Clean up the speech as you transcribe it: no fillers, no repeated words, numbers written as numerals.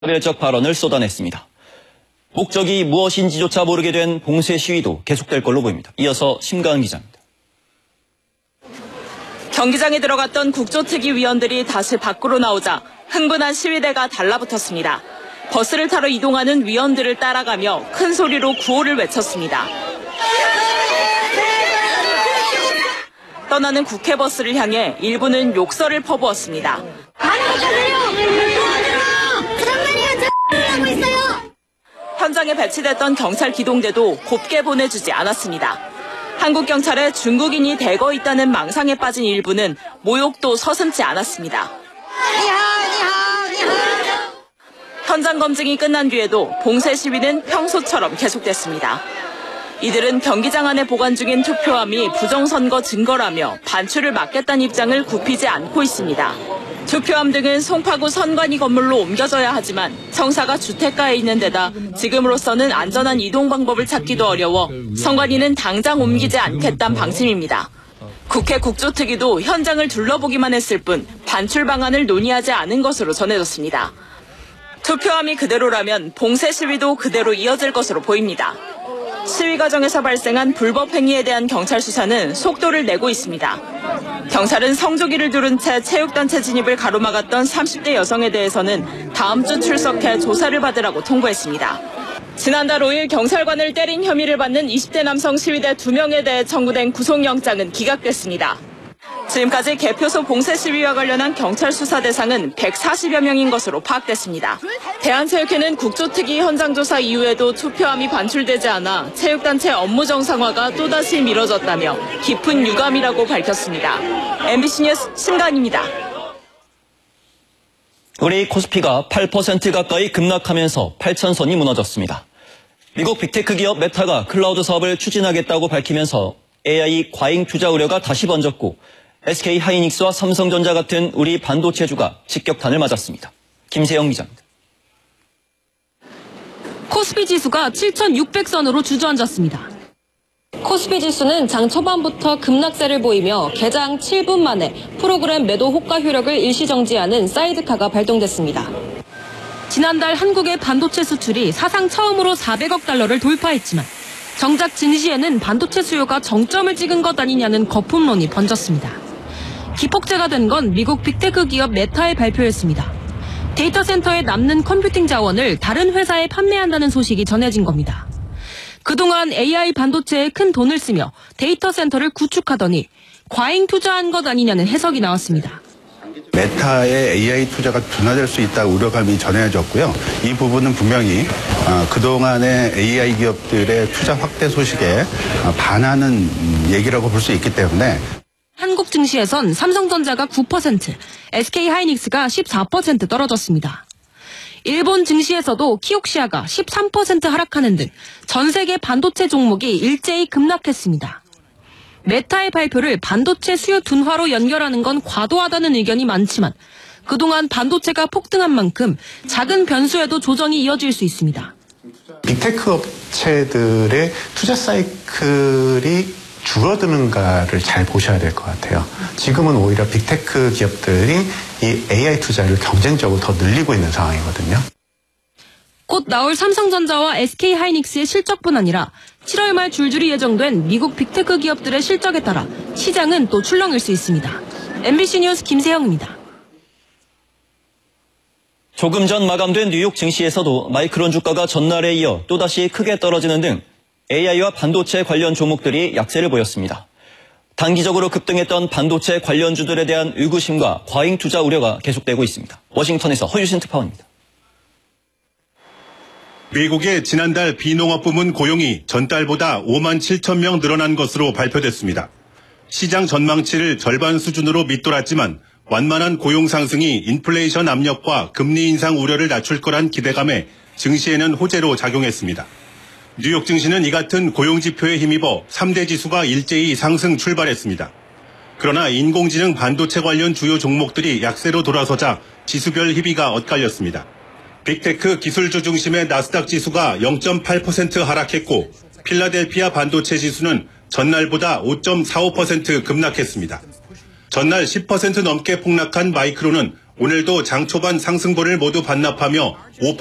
차별적 발언을 쏟아냈습니다. 목적이 무엇인지조차 모르게 된 봉쇄 시위도 계속될 걸로 보입니다. 이어서 심가은 기자입니다. 경기장에 들어갔던 국조특위 위원들이 다시 밖으로 나오자 흥분한 시위대가 달라붙었습니다. 버스를 타러 이동하는 위원들을 따라가며 큰 소리로 구호를 외쳤습니다. 떠나는 국회 버스를 향해 일부는 욕설을 퍼부었습니다. 현장에 배치됐던 경찰 기동대도 곱게 보내주지 않았습니다. 한국 경찰에 중국인이 대거 있다는 망상에 빠진 일부는 모욕도 서슴지 않았습니다. 현장 검증이 끝난 뒤에도 봉쇄 시위는 평소처럼 계속됐습니다. 이들은 경기장 안에 보관 중인 투표함이 부정선거 증거라며 반출을 막겠다는 입장을 굽히지 않고 있습니다. 투표함 등은 송파구 선관위 건물로 옮겨져야 하지만 청사가 주택가에 있는 데다 지금으로서는 안전한 이동 방법을 찾기도 어려워 선관위는 당장 옮기지 않겠다는 방침입니다. 국회 국조특위도 현장을 둘러보기만 했을 뿐 반출 방안을 논의하지 않은 것으로 전해졌습니다. 투표함이 그대로라면 봉쇄 시위도 그대로 이어질 것으로 보입니다. 시위 과정에서 발생한 불법 행위에 대한 경찰 수사는 속도를 내고 있습니다. 경찰은 성조기를 두른 채 체육단체 진입을 가로막았던 30대 여성에 대해서는 다음 주 출석해 조사를 받으라고 통보했습니다. 지난달 5일 경찰관을 때린 혐의를 받는 20대 남성 시위대 2명에 대해 청구된 구속영장은 기각됐습니다. 지금까지 개표소 봉쇄 시위와 관련한 경찰 수사 대상은 140여 명인 것으로 파악됐습니다. 대한체육회는 국조특위 현장 조사 이후에도 투표함이 반출되지 않아 체육단체 업무 정상화가 또다시 미뤄졌다며 깊은 유감이라고 밝혔습니다. MBC 뉴스 심가은입니다. 우리 코스피가 8% 가까이 급락하면서 8,000선이 무너졌습니다. 미국 빅테크 기업 메타가 클라우드 사업을 추진하겠다고 밝히면서 AI 과잉 투자 우려가 다시 번졌고 SK 하이닉스와 삼성전자 같은 우리 반도체주가 직격탄을 맞았습니다. 김세영 기자입니다. 코스피 지수가 7,600선으로 주저앉았습니다. 코스피 지수는 장 초반부터 급락세를 보이며 개장 7분 만에 프로그램 매도 호가 효력을 일시 정지하는 사이드카가 발동됐습니다. 지난달 한국의 반도체 수출이 사상 처음으로 400억 달러를 돌파했지만 정작 증시에는 반도체 수요가 정점을 찍은 것 아니냐는 거품론이 번졌습니다. 기폭제가 된 건 미국 빅테크 기업 메타의 발표였습니다. 데이터 센터에 남는 컴퓨팅 자원을 다른 회사에 판매한다는 소식이 전해진 겁니다. 그동안 AI 반도체에 큰 돈을 쓰며 데이터 센터를 구축하더니 과잉 투자한 것 아니냐는 해석이 나왔습니다. 메타의 AI 투자가 둔화될 수 있다고 우려감이 전해졌고요. 이 부분은 분명히 그동안의 AI 기업들의 투자 확대 소식에 반하는 얘기라고 볼 수 있기 때문에 한국 증시에선 삼성전자가 9%, SK 하이닉스가 14% 떨어졌습니다. 일본 증시에서도 키옥시아가 13% 하락하는 등 전 세계 반도체 종목이 일제히 급락했습니다. 메타의 발표를 반도체 수요 둔화로 연결하는 건 과도하다는 의견이 많지만 그동안 반도체가 폭등한 만큼 작은 변수에도 조정이 이어질 수 있습니다. 빅테크 업체들의 투자 사이클이 줄어드는가를 잘 보셔야 될 것 같아요. 지금은 오히려 빅테크 기업들이 이 AI 투자를 경쟁적으로 더 늘리고 있는 상황이거든요. 곧 나올 삼성전자와 SK 하이닉스의 실적뿐 아니라 7월 말 줄줄이 예정된 미국 빅테크 기업들의 실적에 따라 시장은 또 출렁일 수 있습니다. MBC 뉴스 김세영입니다. 조금 전 마감된 뉴욕 증시에서도 마이크론 주가가 전날에 이어 또다시 크게 떨어지는 등 AI와 반도체 관련 종목들이 약세를 보였습니다. 단기적으로 급등했던 반도체 관련주들에 대한 의구심과 과잉 투자 우려가 계속되고 있습니다. 워싱턴에서 허유신 특파원입니다. 미국의 지난달 비농업 부문 고용이 전달보다 5만 7천 명 늘어난 것으로 발표됐습니다. 시장 전망치를 절반 수준으로 밑돌았지만 완만한 고용 상승이 인플레이션 압력과 금리 인상 우려를 낮출 거란 기대감에 증시에는 호재로 작용했습니다. 뉴욕 증시는 이 같은 고용 지표에 힘입어 3대 지수가 일제히 상승 출발했습니다. 그러나 인공지능 반도체 관련 주요 종목들이 약세로 돌아서자 지수별 희비가 엇갈렸습니다. 빅테크 기술주 중심의 나스닥 지수가 0.8% 하락했고 필라델피아 반도체 지수는 전날보다 5.45% 급락했습니다. 전날 10% 넘게 폭락한 마이크론은 오늘도 장 초반 상승분을 모두 반납하며